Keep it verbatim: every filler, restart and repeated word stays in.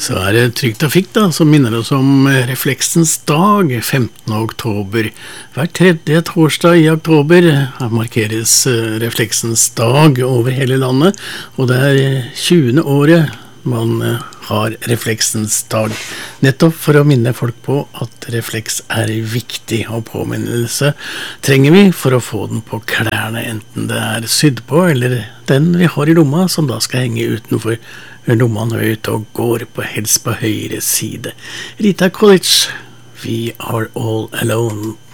Så er det Trygg Trafikk da, som minner oss om Refleksens dag, femtende oktober. Hver tredje torsdag i oktober her markeres Refleksens dag over hele landet, og det er tjuende året man har Refleksens dag, nettopp for å minne folk på at refleks er viktig, og påminnelse trenger vi for å få den på klærne, enten det er sydd på, eller den vi har i lomma, som da skal henge utenfor lomma når vi er ute og går på, helst på høyre side. Rita College, We Are All Alone.